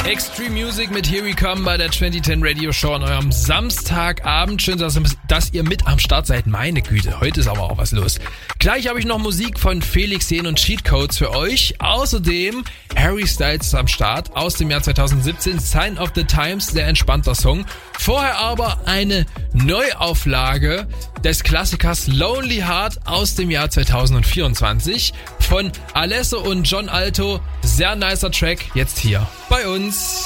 Extreme Music mit Here We Come bei der 2010 Radio Show an eurem Samstagabend. Schön, dass ihr mit am Start seid. Meine Güte, heute ist aber auch was los. Gleich habe ich noch Musik von Felix Jähn und Cheat Codes für euch. Außerdem Harry Styles ist am Start aus dem Jahr 2017. Sign of the Times, sehr entspannter Song. Vorher aber eine Neuauflage des Klassikers Lonely Heart aus dem Jahr 2024 von Alesso und John Alto. Sehr nicer Track, jetzt hier bei uns.